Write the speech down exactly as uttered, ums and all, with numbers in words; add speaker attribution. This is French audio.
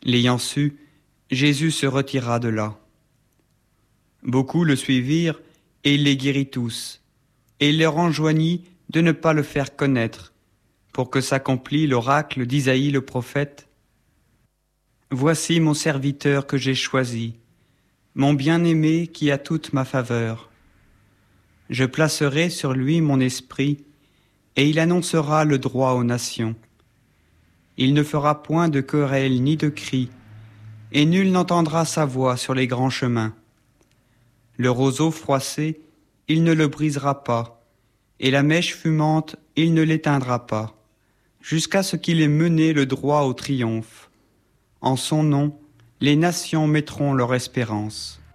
Speaker 1: L'ayant su, Jésus se retira de là. Beaucoup le suivirent, et il les guérit tous, et il leur enjoignit de ne pas le faire connaître, pour que s'accomplît l'oracle d'Isaïe le prophète. « Voici mon serviteur que j'ai choisi, mon bien-aimé qui a toute ma faveur. Je placerai sur lui mon esprit, et il annoncera le droit aux nations. Il ne fera point de querelle ni de cris, et nul n'entendra sa voix sur les grands chemins. Le roseau froissé, il ne le brisera pas, et la mèche fumante, il ne l'éteindra pas, jusqu'à ce qu'il ait mené le droit au triomphe. En son nom, les nations mettront leur espérance.